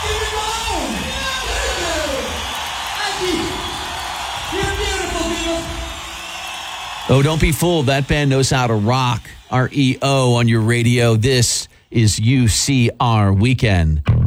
Oh, don't be fooled. That band knows how to rock. REO on your radio. This is UCR Weekend.